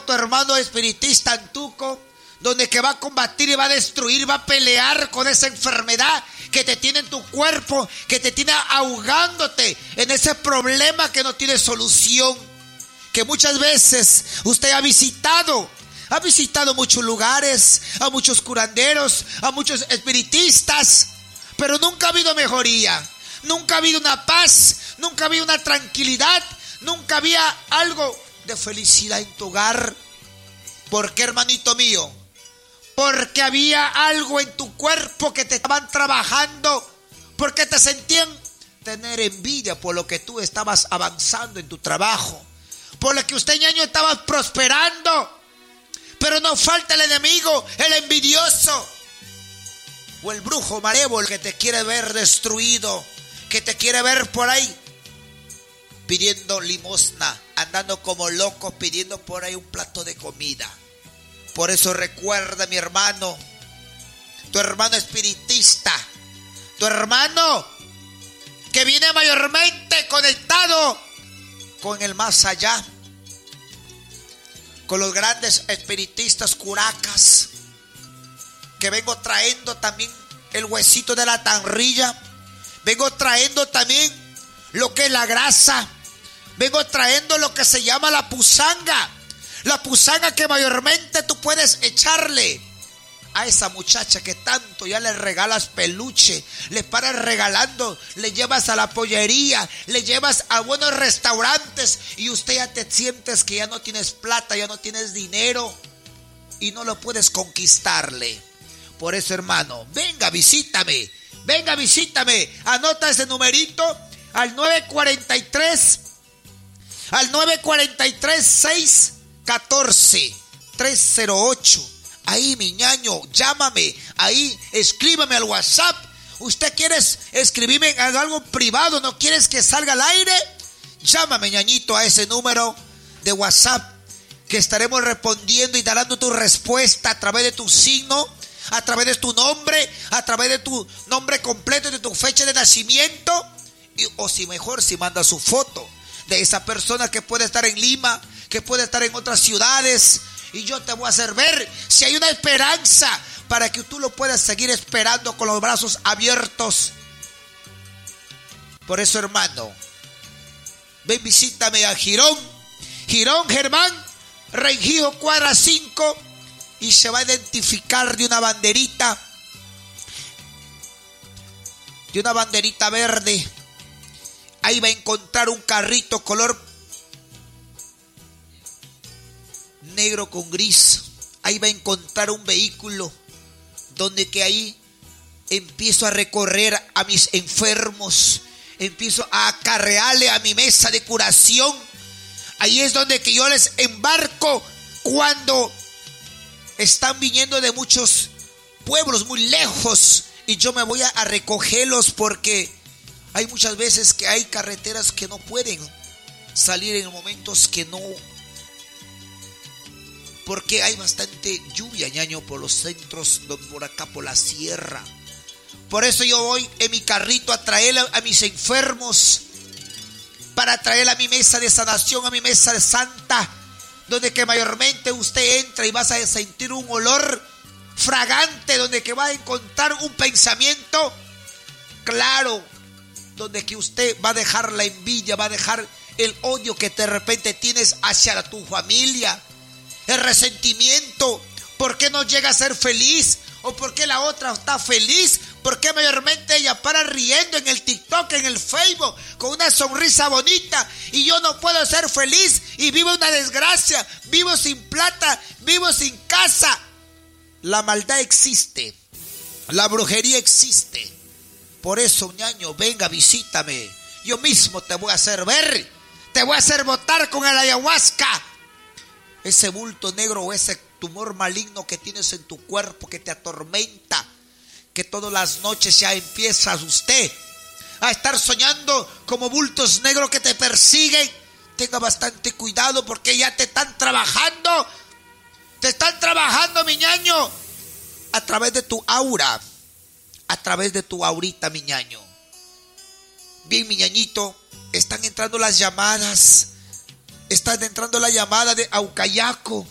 tu hermano espiritista Antuco, donde que va a combatir y va a destruir, va a pelear con esa enfermedad que te tiene en tu cuerpo, que te tiene ahogándote en ese problema que no tiene solución, que muchas veces usted ha visitado muchos lugares, a muchos curanderos, a muchos espiritistas, pero nunca ha habido mejoría, nunca ha habido una paz, nunca ha habido una tranquilidad, nunca había algo de felicidad en tu hogar. ¿Por qué, hermanito mío? Porque había algo en tu cuerpo que te estaban trabajando, porque te sentían tener envidia por lo que tú estabas avanzando en tu trabajo, por lo que usted, ñaño, estaba prosperando. Pero no falta el enemigo, el envidioso o el brujo malévolo que te quiere ver destruido, que te quiere ver por ahí pidiendo limosna, andando como loco pidiendo por ahí un plato de comida. Por eso recuerda, mi hermano, tu hermano espiritista, tu hermano que viene mayormente conectado con el más allá, con los grandes espiritistas curacas, que vengo trayendo también el huesito de la tanrilla, vengo trayendo también lo que es la grasa, vengo trayendo lo que se llama la pusanga que mayormente tú puedes echarle a esa muchacha que tanto ya le regalas peluche, le paras regalando, le llevas a la pollería, le llevas a buenos restaurantes y usted ya te sientes que ya no tienes plata, ya no tienes dinero y no lo puedes conquistarle. Por eso, hermano, venga, visítame, anota ese numerito al 943-614-308. Ahí, mi ñaño, llámame, ahí, escríbame al WhatsApp. ¿Usted quiere escribirme en algo privado? ¿No quieres que salga al aire? Llámame, ñañito, a ese número de WhatsApp, que estaremos respondiendo y dando tu respuesta a través de tu signo, a través de tu nombre, a través de tu nombre completo, de tu fecha de nacimiento, o si mejor, si manda su foto de esa persona que puede estar en Lima, que puede estar en otras ciudades, y yo te voy a hacer ver si hay una esperanza para que tú lo puedas seguir esperando con los brazos abiertos. Por eso, hermano, ven, visítame a Girón Germán, Rengifo cuadra 5, y se va a identificar de una banderita verde. Ahí va a encontrar un carrito color negro con gris. Ahí va a encontrar un vehículo donde que ahí empiezo a recorrer a mis enfermos, empiezo a acarrearle a mi mesa de curación. Ahí es donde que yo les embarco cuando están viniendo de muchos pueblos muy lejos, y yo me voy a recogerlos, porque hay muchas veces que hay carreteras que no pueden salir en momentos que no, porque hay bastante lluvia, ñaño, por los centros, por acá por la sierra. Por eso yo voy en mi carrito a traer a mis enfermos, para traer a mi mesa de sanación, a mi mesa de santa, donde que mayormente usted entra y vas a sentir un olor fragante, donde que va a encontrar un pensamiento claro, donde que usted va a dejar la envidia, va a dejar el odio que de repente tienes hacia tu familia, el resentimiento. ¿Por qué no llega a ser feliz? ¿O por qué la otra está feliz? ¿Por qué mayormente ella para riendo en el TikTok, en el Facebook, con una sonrisa bonita, y yo no puedo ser feliz y vivo una desgracia, vivo sin plata, vivo sin casa? La maldad existe, la brujería existe. Por eso, ñaño, venga, visítame. Yo mismo te voy a hacer ver, te voy a hacer botar con el ayahuasca ese bulto negro o ese tumor maligno que tienes en tu cuerpo, que te atormenta, que todas las noches ya empiezas usted a estar soñando como bultos negros que te persiguen. Tenga bastante cuidado, porque ya te están trabajando, mi ñaño, a través de tu aura, a través de tu aurita, mi ñaño. Bien, mi ñañito, están entrando las llamadas. Está entrando la llamada de Aucayaco.